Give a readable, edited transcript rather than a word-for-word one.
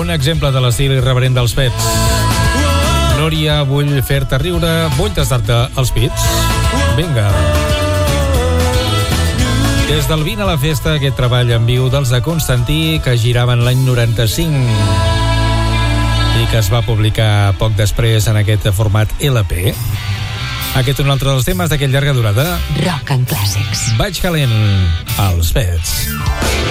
Un exemple de l'estil irreverent dels Pets. Núria, vull fer-te riure, vull tastar-te els pits. Vinga. Des del Vine a la Festa, aquest treball en viu dels de Constantí, que giraven l'any 95 i que es va publicar poc després en aquest format LP. Aquest és un altre dels temes d'aquest llarga durada. Rock and Clàssics. Vaig calent als Pets.